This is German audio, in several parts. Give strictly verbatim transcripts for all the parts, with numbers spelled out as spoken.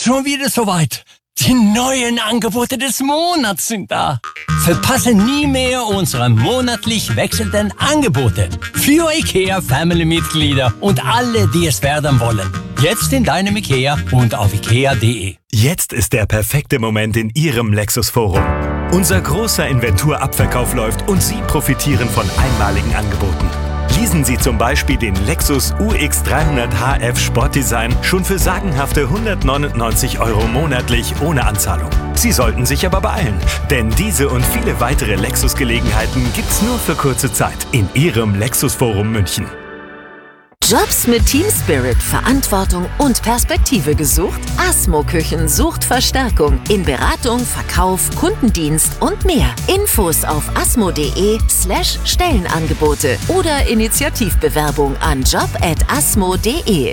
schon wieder soweit. Die neuen Angebote des Monats sind da. Verpasse nie mehr unsere monatlich wechselnden Angebote. Für IKEA Family-Mitglieder und alle, die es werden wollen. Jetzt in deinem IKEA und auf ikea punkt de. Jetzt ist der perfekte Moment in Ihrem Lexus-Forum. Unser großer Inventurabverkauf läuft und Sie profitieren von einmaligen Angeboten. Leasen Sie zum Beispiel den Lexus U X dreihundert H F Sportdesign schon für sagenhafte hundertneunundneunzig Euro monatlich ohne Anzahlung. Sie sollten sich aber beeilen, denn diese und viele weitere Lexus-Gelegenheiten gibt's nur für kurze Zeit in Ihrem Lexus-Forum München. Jobs mit Team Spirit, Verantwortung und Perspektive gesucht? Asmo Küchen sucht Verstärkung in Beratung, Verkauf, Kundendienst und mehr. Infos auf asmo.de slash Stellenangebote oder Initiativbewerbung an job at asmo.de.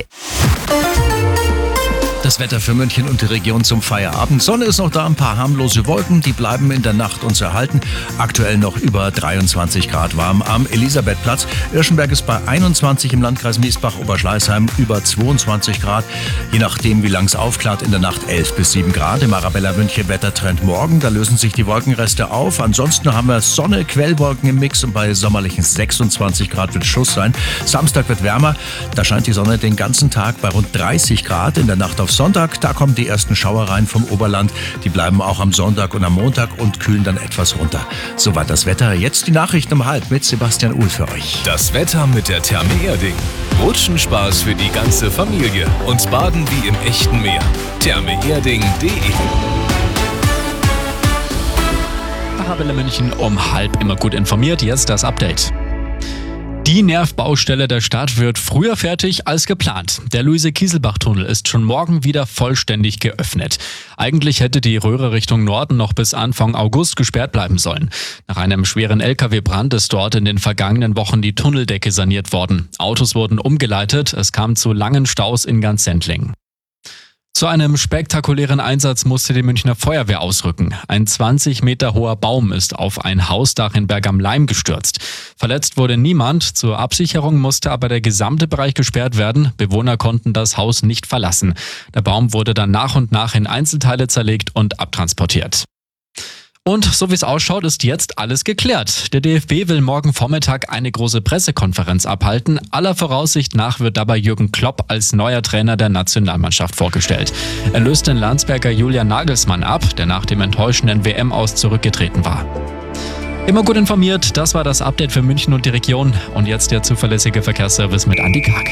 Das Wetter für München und die Region zum Feierabend. Sonne ist noch da, ein paar harmlose Wolken, die bleiben in der Nacht uns erhalten. Aktuell noch über dreiundzwanzig Grad warm am Elisabethplatz. Irschenberg ist bei einundzwanzig, im Landkreis Miesbach, Oberschleißheim über zweiundzwanzig Grad. Je nachdem, wie lang es aufklart, in der Nacht elf bis sieben Grad. Im Arabella München Wettertrend morgen, da lösen sich die Wolkenreste auf. Ansonsten haben wir Sonne, Quellwolken im Mix und bei sommerlichen sechsundzwanzig Grad wird Schuss sein. Samstag wird wärmer, da scheint die Sonne den ganzen Tag bei rund dreißig Grad. In der Nacht auf Sonntag, da kommen die ersten Schauereien vom Oberland. Die bleiben auch am Sonntag und am Montag und kühlen dann etwas runter. Soweit das Wetter. Jetzt die Nachrichten um halb mit Sebastian Uhl für euch. Das Wetter mit der Therme Erding. Rutschenspaß für die ganze Familie und Baden wie im echten Meer. therme erding punkt de. Arabella München um halb immer gut informiert. Jetzt das Update. Die Nervbaustelle der Stadt wird früher fertig als geplant. Der Luise-Kieselbach-Tunnel ist schon morgen wieder vollständig geöffnet. Eigentlich hätte die Röhre Richtung Norden noch bis Anfang August gesperrt bleiben sollen. Nach einem schweren L K W-Brand ist dort in den vergangenen Wochen die Tunneldecke saniert worden. Autos wurden umgeleitet, es kam zu langen Staus in ganz Sendling. Zu einem spektakulären Einsatz musste die Münchner Feuerwehr ausrücken. Ein zwanzig Meter hoher Baum ist auf ein Hausdach in Berg am Laim gestürzt. Verletzt wurde niemand, zur Absicherung musste aber der gesamte Bereich gesperrt werden. Bewohner konnten das Haus nicht verlassen. Der Baum wurde dann nach und nach in Einzelteile zerlegt und abtransportiert. Und so wie es ausschaut, ist jetzt alles geklärt. Der D F B will morgen Vormittag eine große Pressekonferenz abhalten. Aller Voraussicht nach wird dabei Jürgen Klopp als neuer Trainer der Nationalmannschaft vorgestellt. Er löst den Landsberger Julian Nagelsmann ab, der nach dem enttäuschenden W M-Aus zurückgetreten war. Immer gut informiert, das war das Update für München und die Region. Und jetzt der zuverlässige Verkehrsservice mit Andi Karg.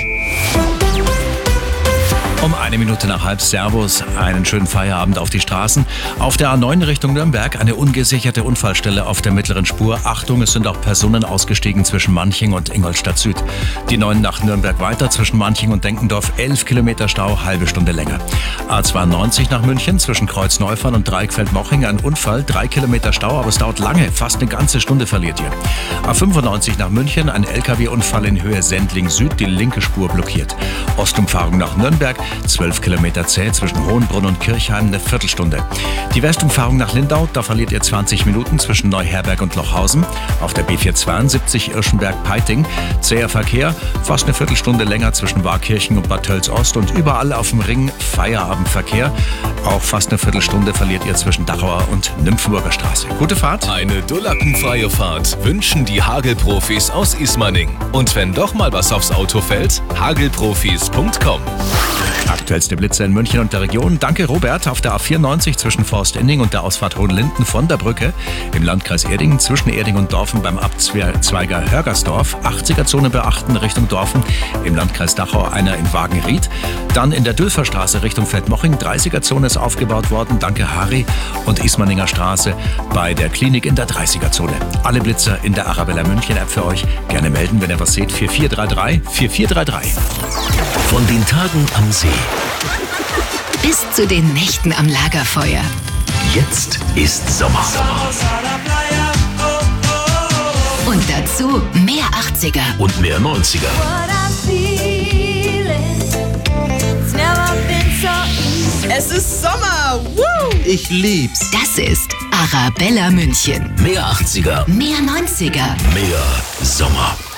Um eine Minute nach halb Servus, einen schönen Feierabend auf die Straßen. Auf der A neun Richtung Nürnberg eine ungesicherte Unfallstelle auf der mittleren Spur. Achtung, es sind auch Personen ausgestiegen zwischen Manching und Ingolstadt Süd. Die neun nach Nürnberg weiter zwischen Manching und Denkendorf, elf Kilometer Stau, halbe Stunde länger. A zweiundneunzig nach München zwischen Kreuzneufern und Dreieckfeld-Moching, ein Unfall, drei Kilometer Stau, aber es dauert lange, fast eine ganze Stunde verliert ihr. A fünfundneunzig nach München, ein L K W-Unfall in Höhe Sendling Süd, die linke Spur blockiert. Ostumfahrung nach Nürnberg, zwölf Kilometer zäh zwischen Hohenbrunn und Kirchheim, eine Viertelstunde. Die Westumfahrung nach Lindau, da verliert ihr zwanzig Minuten zwischen Neuherberg und Lochhausen. Auf der B vierhundertzweiundsiebzig Irschenberg-Peiting, zäher Verkehr, fast eine Viertelstunde länger zwischen Warkirchen und Bad Tölz-Ost und überall auf dem Ring Feierabendverkehr. Auch fast eine Viertelstunde verliert ihr zwischen Dachauer und Nymphenburger Straße. Gute Fahrt. Eine dullackenfreie Fahrt wünschen die Hagelprofis aus Ismaning. Und wenn doch mal was aufs Auto fällt, hagelprofis punkt com. Aktuellste Blitze in München und der Region. Danke Robert. Auf der A vierundneunzig zwischen Forst-Inning und der Ausfahrt Hohenlinden von der Brücke. Im Landkreis Erding zwischen Erding und Dorfen beim Abzweiger Hörgersdorf. achtziger-Zone beachten Richtung Dorfen. Im Landkreis Dachau einer in Wagenried. Dann in der Dülferstraße Richtung Feldmoching. dreißiger-Zone ist aufgebaut worden. Danke Harry. Und Ismaninger Straße bei der Klinik in der dreißiger-Zone. Alle Blitzer in der Arabella München App für euch. Gerne melden, wenn ihr was seht. vier vier drei drei vier vier drei drei. Von den Tagen am See Bis zu den Nächten am Lagerfeuer. jetzt ist Sommer. Und dazu mehr achtziger. Und mehr neunziger. Es ist Sommer! Woo! Ich lieb's. Das ist Arabella München. Mehr achtziger. Mehr neunziger. Mehr Sommer.